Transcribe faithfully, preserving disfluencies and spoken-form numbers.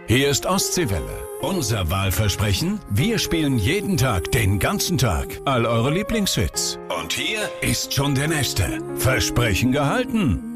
Hier ist Ostseewelle. Unser Wahlversprechen? Wir spielen jeden Tag, den ganzen Tag, all eure Lieblingshits. Und hier ist schon der nächste. Versprechen gehalten.